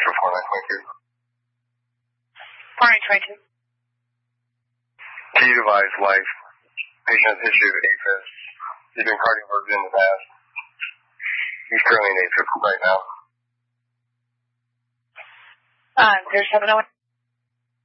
Central 4922. 4922. Key device life. Patient has history of AFib. He's been cardioverted in the past. He's currently in AFib right now. 0701.